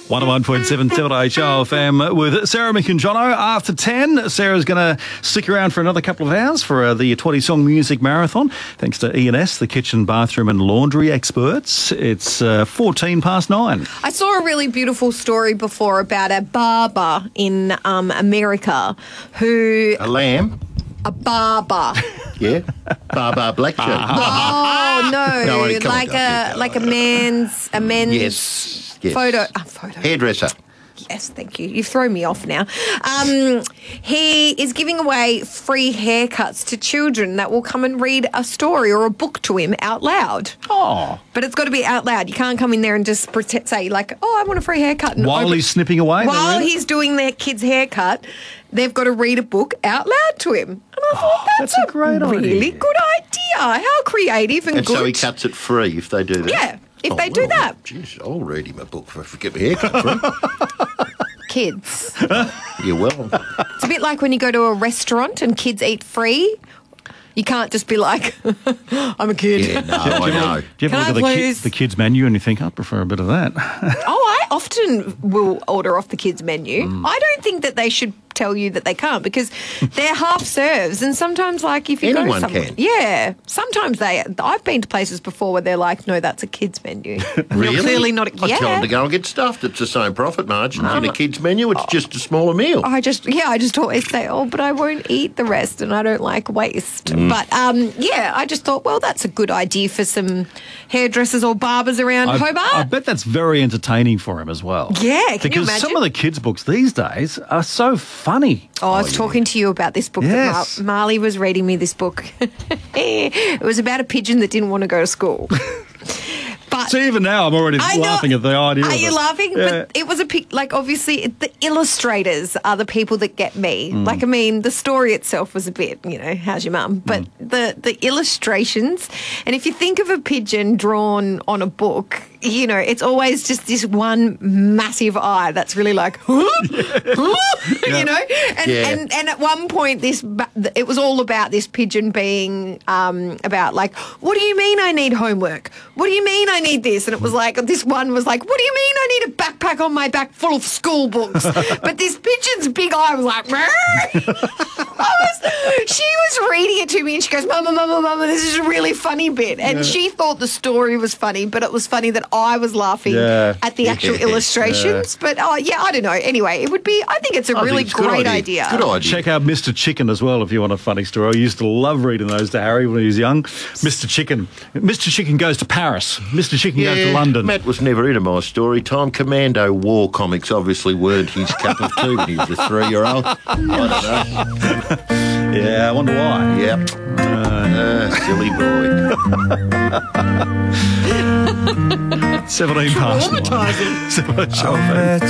101.7 WHOFM with Sarah, Mick and Jono. After 10, Sarah's going to stick around for another couple of hours for the 20-song music marathon. Thanks to E&S, the kitchen, bathroom and laundry experts. It's 14 past 9. I saw a really beautiful story before about a barber in America who... A lamb? A barber. Yeah. Barber Black Sheep. Oh, no. Like a man's Yes. photo. Hairdresser. Yes, thank you. You've thrown me off now. He is giving away free haircuts to children that will come and read a story or a book to him out loud. Oh. But it's got to be out loud. You can't come in there and just say, like, oh, I want a free haircut. And While he's snipping away? While he's doing their kid's haircut, they've got to read a book out loud to him. And I thought, that's a great really idea. good idea. How creative and good. So he cuts it free if they do that? Yeah, if they do that. Jeez, I'll read him a book if I get my haircut free. Kids. You're welcome. It's a bit like when you go to a restaurant and kids eat free. You can't just be like, I'm a kid. Yeah, no, I know. Do you ever Can look I at please? the kids' menu and you think, I prefer a bit of that? Oh, I often will order off the kids' menu. I don't think that they should tell you that they can't because they're half serves and sometimes like if you Anyone go somewhere, can. yeah, sometimes I've been to places before where they're like, no, that's a kids' menu. Really? You're clearly not. I tell them to go and get stuffed. It's the same profit margin in a kid's menu. It's just a smaller meal. I just always say, oh, but I won't eat the rest and I don't like waste. But, I just thought, well, that's a good idea for some hairdressers or barbers around Hobart. I bet that's very entertaining for him as well. Yeah, can you because imagine? some of the kids' books these days are so funny. Oh, I was talking to you about this book Yes. that Marley was reading me this book. It was about a pigeon that didn't want to go to school. But So even now I'm already laughing at the idea of Are it. you laughing? Yeah. But it was obviously the illustrators are the people that get me. Like, I mean, the story itself was a bit, how's your mum? But the illustrations, and if you think of a pigeon drawn on a book, it's always just this one massive eye that's really like, And at one point, it was all about this pigeon being about like, what do you mean I need homework? What do you mean I need this? And it was like, this one was like, what do you mean I need a backpack on my back full of school books? But this pigeon's big eye was like, she was reading it to me and she goes, Mama, this is a really funny bit. And she thought the story was funny, but it was funny that I was laughing at the actual illustrations. But, I don't know. Anyway, I think it's a really great idea. Good idea. Check out Mr. Chicken as well if you want a funny story. I used to love reading those to Harry when he was young. Mr. Chicken. Mr. Chicken goes to Paris. Mr. Chicken goes to London. Matt was never into my story time. Commando War comics obviously weren't his cup of tea when he was a 3-year-old. I don't know. Yeah, I wonder why. Yep. Silly boy. 17 past 9. Traumatising. 7 o'clock.